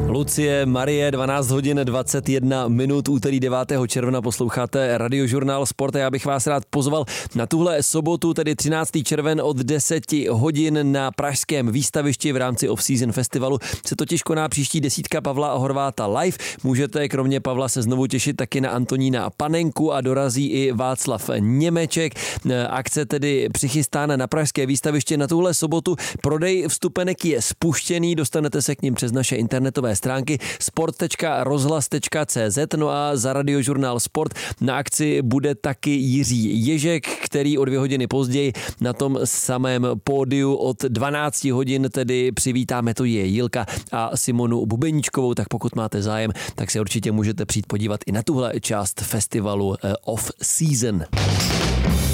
Lucie, Marie, 12 hodin 21 minut, úterý 9. června posloucháte Radiožurnál Sport a já bych vás rád pozval na tuhle sobotu, tedy 13. červen od 10 hodin na pražském výstavišti v rámci Off-Season festivalu. Se totiž koná příští desítka Pavla Horváta live. Můžete kromě Pavla se znovu těšit taky na Antonína Panenku a dorazí i Václav Němeček. Akce tedy přichystána na pražské výstaviště na tuhle sobotu. Prodej vstupenek je spuštěný, dostanete se k nim přes naše internetové stránky sport.rozhlas.cz. No a za Radiožurnál Sport na akci bude taky Jiří Ježek, který o 2 hodiny později na tom samém pódiu od 12 hodin tedy přivítáme to je Jilka a Simonu Bubeníčkovou, tak pokud máte zájem, tak se určitě můžete přijít podívat i na tuhle část festivalu Off Season.